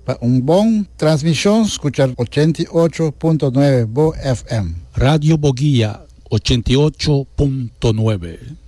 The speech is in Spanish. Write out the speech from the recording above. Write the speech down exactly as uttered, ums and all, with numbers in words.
un buen transmisión, escuchar ochenta y ocho punto nueve Bo F M. Radio Boguía ochenta y ocho punto nueve.